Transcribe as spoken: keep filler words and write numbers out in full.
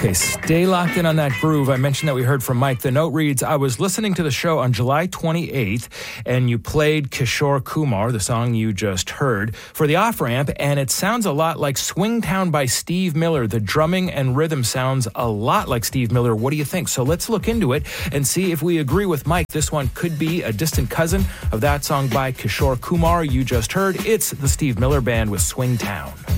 Okay, stay locked in on that groove. I mentioned that we heard from Mike. The note reads, I was listening to the show on July twenty-eighth, and you played Kishore Kumar, the song you just heard, for the off-ramp, and it sounds a lot like Swingtown by Steve Miller. The drumming and rhythm sounds a lot like Steve Miller. What do you think? So let's look into it and see if we agree with Mike. This one could be a distant cousin of that song by Kishore Kumar you just heard. It's the Steve Miller Band with Swingtown.